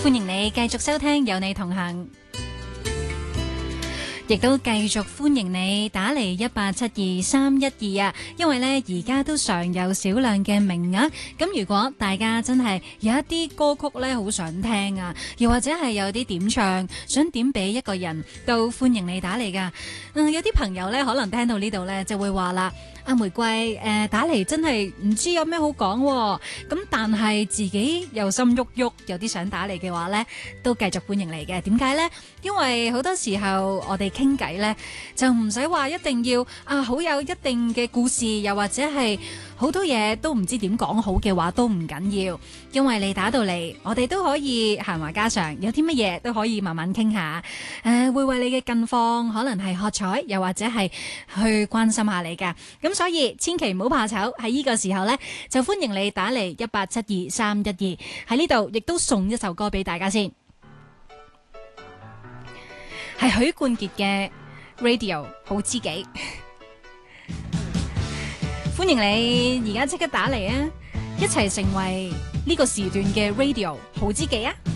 歡迎你繼續收聽有你同行，亦都繼續歡迎你打嚟1872312啊！因為呢而家都尚有少量嘅名額，咁如果大家真係有一啲歌曲呢好想聽啊，又或者係有啲點唱想點俾一個人，都歡迎你打嚟噶。有啲朋友呢可能聽到呢度呢就會話啦。阿玫瑰打嚟真係唔知有咩好講喎，咁但係自己又心喐喐，有啲想打嚟嘅話呢，都繼續歡迎你嘅。點解呢？因為好多時候我哋傾偈呢，就唔使話一定要好有一定嘅故事，又或者係好多嘢都唔知點講好嘅話都唔緊要，因為你打到嚟，我哋都可以閒話家常，有啲乜嘢都可以慢慢傾下。會為你嘅近況可能係喝彩，又或者係去關心下你㗎。咁所以千祈唔好怕醜，喺呢個時候呢，就歡迎你打嚟1872312，喺呢度亦都送一首歌俾大家先，係許冠傑嘅 Radio 好知己。歡迎你而家即刻打嚟啊，一齊成為呢個時段嘅 Radio 好知己啊！